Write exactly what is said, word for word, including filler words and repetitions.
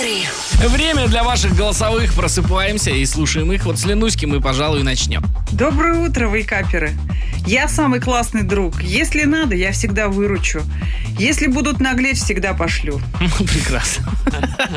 три. Время для ваших голосовых. Просыпаемся и слушаем их. Вот с Ленуськи мы, пожалуй, начнем. Доброе утро, вейкаперы. Я самый классный друг. Если надо, я всегда выручу. Если будут наглеть, всегда пошлю. Прекрасно.